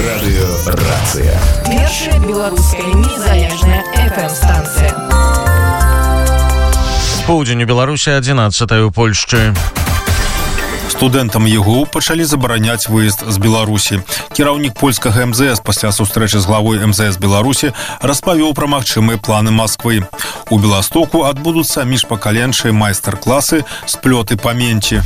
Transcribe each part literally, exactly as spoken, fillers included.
Радыёрацыя. Першая беларуская незалежная эф эм-станцыя. Поўдзень у Беларусі, адзінаццатая ў Польшчы. Студэнтам ЕГУ пачалі забараняць выезд з Беларусі. Кіраўнік польскага эм зэ эс пасля сустрэчы з главой эм зэ эс Беларусі распавёў пра магчымыя планы Масквы. У Беластоку адбудуцца міжпакаленчыя майстар-класы сплёты паменці.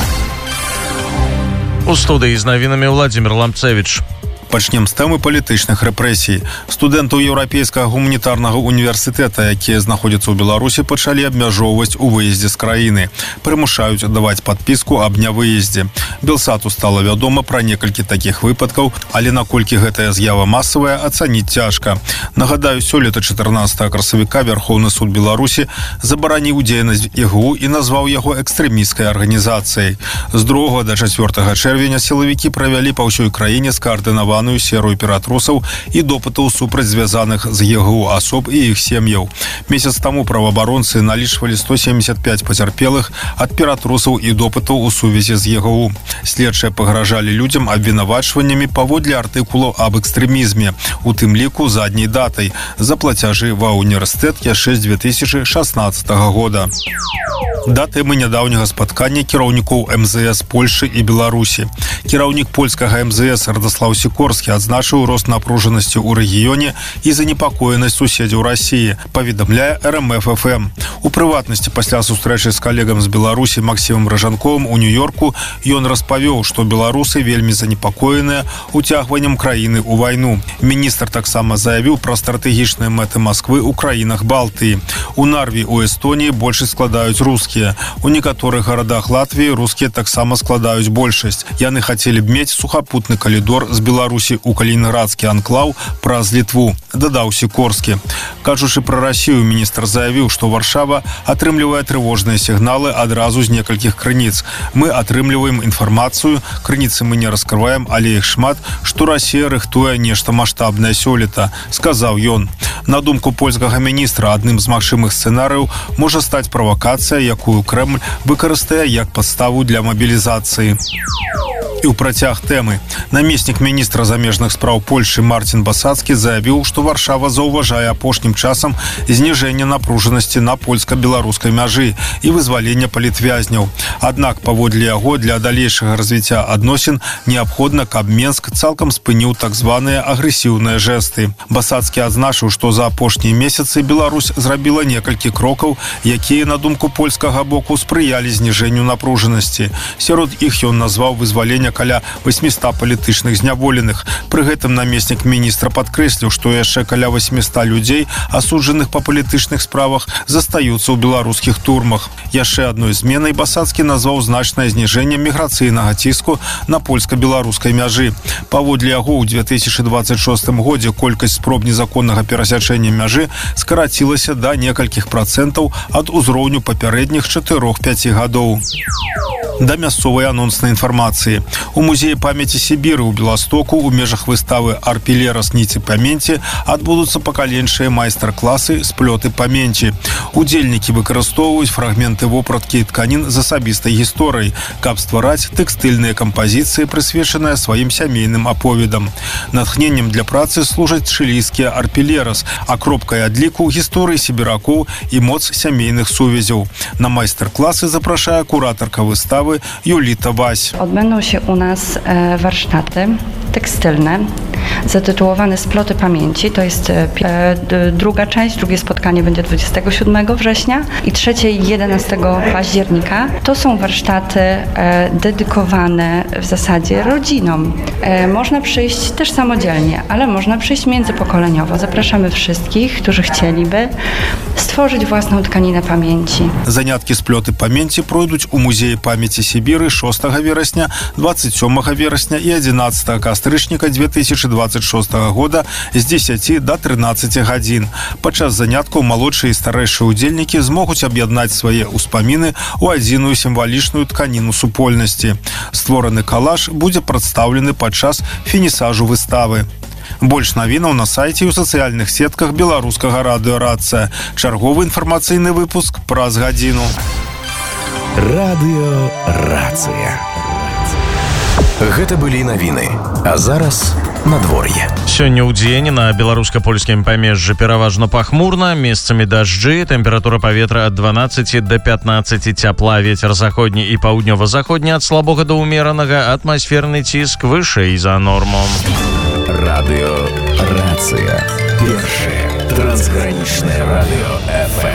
У студыі з навінамі Владзімір Ламцевіч. Пачнем з тэмы палітычных рэпрэсій. Студэнтаў Еўрапейскага гуманітарнага універсітэта, якія знаходзяцца ў Беларусі, пачалі абмяжоўваць у выездзе з краіны. Прымушаюць даваць падпіску аб нявыездзе. Белсату стала вядома пра некалькі такіх выпадкаў, але наколькі гэтая з'ява масавая, ацаніць цяжка. Нагадаю, сёлета чатырнаццатага красавіка Вярхоўны суд Беларусі забараніў дзейнасць ЕГУ і назваў яго экстрэмісцкай арганізацыяй. З другога да чацвёртага чэрвеня сілавікі правялі па ўсёй краіне скаардынаваную серую ператрусаў і допытаў супраць звязаных з ЕГУ асоб і іх сем'яў. Месяц таму праваабаронцы налічвалі сто семьдесят пять пацярпелых ад ператрусаў і допытаў у сувязі з ЕГУ. Следчыя пагражалі людзям абвінавачваннямі паводле артыкулаў аб экстрэмізме, у тым ліку задняй датай, за плацяжы ва універсітэт яшчэ з две тысячы шаснаццатага года. Да тэмы нядаўняга спаткання кіраўнікоў эм зэ эс Польшы і Беларусі. Кіраўнік польскага эм зэ эс Радаслаў Сікорскі адзначыў рост напружанасці ў рэгіёне і занепакоенасць суседзяў Расіі, паведамляе эр эм эф эф эм. У прыватнасці, пасля сустрэчы з калегам з Беларусі Максімам Ражанковым у Нью-Йорку, ён распавёў, што беларусы вельмі занепакоеныя уцягваннем краіны ў вайну. Міністр таксама заявіў пра стратэгічныя мэты Масквы ў краінах Балтыі. У Нарві, у Эстоніі большасць складаюць рускія. У некаторых гарадах Латвіі рускія таксама складаюць большасць. Яны хацелі б мець сухапутны калідор з Беларусі ў калінінградскі анклаў праз Літву, дадаў Сікорскі. Кажучы пра Расію, міністр заявіў, што Варшава атрымлівае трывожныя сігналы адразу з некалькіх крыніц. Мы атрымліваем інфармацыю, крыніцы мы не раскрываем, але іх шмат, што Расія рыхтуе нешта маштабнае сёлета, сказаў ён. На думку польскага міністра, адным з магчымых сцэнарыяў можа стаць правакацыя, якую Крэмль выкарыстае як падставу для мабілізацыі. І ў працяг тэмы. Намеснік міністра замежных спраў Польшы Марцін Басацкі заявіў, што Варшава заўважае апошнім часам зніжэнне напружанасці на польска-беларускай мяжы і вызвалення палітвязняў. Аднак, паводле яго, для далейшага развіцця адносін неабходна, каб Менск цалкам спыніў так званыя агрэсіўныя жэсты. Басацкі адзначыў, што за апошнія месяцы Беларусь зрабіла некалькі крокаў, якія, на думку польскага боку, спрыялі зніжэнню напружанасці. Сярод іх ён назваў вызвалення каля восьмісот палітычных зняволеных. Пры гэтым намеснік міністра падкрэсліў, што яшчэ каля восьмісот людзей, асуджаных па палітычных справах, застаюцца ў беларускіх турмах. Яшчэ адной зменай Басацкі назваў значнае зніжэнне міграцыйнага ціску на польска-беларускай мяжы. Паводле яго, у две тысячы дваццаць шостым годзе колькасць спроб незаконнага перасячэння мяжы скарацілася да некалькіх працэнтаў ад узроўню папярэдніх чатырох-пяці гадоў. Да мясцовай анонснай інфармацыі. У музеі памяці Сібіры ў Беластоку ў межах выставы «Арпілерас ніці паменці» адбудуцца пакаленчыя майстар-класы сплёты паменці. Удзельнікі выкарыстоўваюць фрагменты вопраткі і тканін з асабістай гісторыяй, каб ствараць тэкстыльныя кампазіцыі, прысвечаныя сваім сямейным аповедам. Натхненнем для працы служаць чылійскія арпілерас, а кропкай адліку гісторыі сібіракоў і моц сямейных сувязяў. На майстар-класы запрашае куратарка wystawy Julita Waś. Odbędą się u nas e, warsztaty tekstylne zatytułowane Sploty pamięci. To jest e, d, druga część. Drugie spotkanie będzie dwudziestego siódmego września i trzecie i jedenastego października. To są warsztaty e, dedykowane w zasadzie rodzinom. E, można przyjść też samodzielnie, ale można przyjść międzypokoleniowo. Zapraszamy wszystkich, którzy chcieliby stworzyć własną tkaninę pamięci. Заняткі сплёты памяці пройдуць у музеі памяці Сібіры шостага верасня, двадцать сёмага верасня і адзінаццатага кастрычніка две тысячи двадцать шостага года з дзесяці да трынаццаці гадзін. Падчас заняткаў малодшыя і старэйшыя удзельнікі змогуць аб'яднаць свае ўспаміны ў адзіную сімвалічную тканіну супольнасці. Створаны калаж будзе прадстаўлены падчас фінісажу выставы. Больш навінаў на сайце і ў сацыяльных сетках беларускага радыёрацыя. Чарговы інфармацыйны выпуск праз гадзіну. Радыёрацыя. Гэта былі навіны. А зараз надвор'е. Сёння ў дзень на беларуска-польскім памежжы пераважна пахмурна, месцамі дажджы, тэмпература паветра ад дванаццаці да пятнаццаці цяпла, вецер заходні і паўднёва-заходні ад слабога да ўмеранага, атмасферны ціск вышэй за норму. Радыё Рацыя. Першае трансгранічнае радыё эф эм.